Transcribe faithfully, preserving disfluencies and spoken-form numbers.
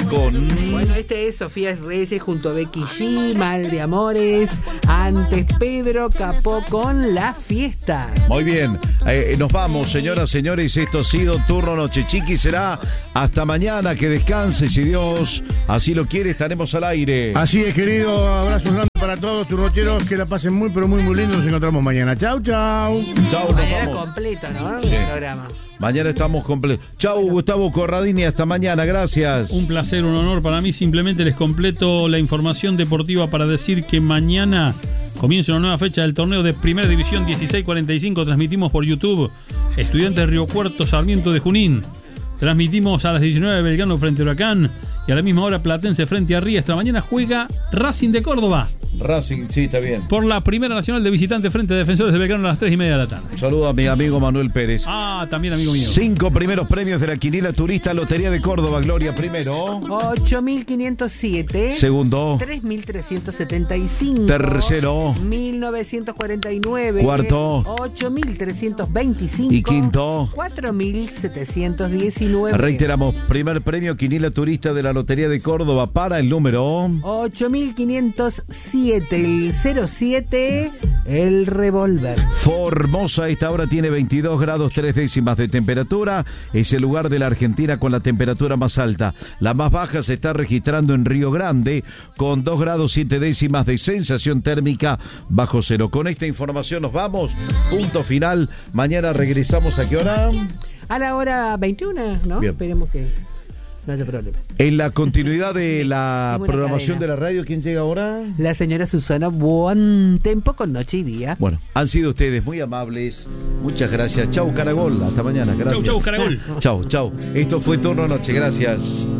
con... Bueno, este es Sofía Reyes junto a Becky G, Mal de Amores. Antes Pedro Capó con La Fiesta. Muy bien, eh, nos vamos, señoras, señores. Esto ha sido Turno Noche Chiqui. Será hasta mañana. Que descanse, si Dios así lo quiere, estaremos al aire. Así es, querido. Abrazo grande para todos tus rocheros. Que la pasen muy, pero muy, muy lindo. Nos encontramos mañana. Chau, chau. Chau, nos Mañana vamos. completo, ¿no? Sí. El programa. Mañana estamos completos. Chau, Gustavo Corradini. Hasta mañana. Gracias. Un placer, un honor para mí. Simplemente les completo la información deportiva para decir que mañana comienza una nueva fecha del torneo de Primera División dieciséis cuarenta y cinco. Transmitimos por YouTube. Estudiantes de Río Cuarto, Sarmiento de Junín. Transmitimos a las diecinueve Belgrano frente a Huracán y a la misma hora Platense frente a Riestra. Mañana juega Racing de Córdoba. Racing, sí, está bien. Por la Primera Nacional de Visitante frente a Defensores de Belgrano a las tres y media de la tarde. Un saludo a mi amigo Manuel Pérez. Ah, también amigo mío. Cinco primeros premios de la Quiniela Turista Lotería de Córdoba. Gloria, primero. ocho mil quinientos siete. Segundo. tres mil trescientos setenta y cinco. Tercero. mil novecientos cuarenta y nueve. Cuarto. ocho mil trescientos veinticinco. Y quinto. cuatro mil setecientos diecinueve. Reiteramos, primer premio Quiniela Turista de la Lotería de Córdoba para el número ocho mil quinientos siete, el cero siete, el revólver. Formosa. Esta hora tiene veintidós grados tres décimas de temperatura. Es el lugar de la Argentina con la temperatura más alta. La más baja se está registrando en Río Grande con dos grados siete décimas de sensación térmica bajo cero. Con esta información nos vamos. Punto final. Mañana regresamos. ¿A qué hora? A la hora veintiuna, ¿no? Bien. Esperemos que no haya problema. En la continuidad de la Ninguna programación cadena. de la radio, ¿quién llega ahora? La señora Susana Buontempo con Noche y Día. Bueno, han sido ustedes muy amables. Muchas gracias. Chau, Caragol. Hasta mañana. Gracias. Chau, chau, Caragol. Chau, chau. Esto fue Turno Noche. Gracias.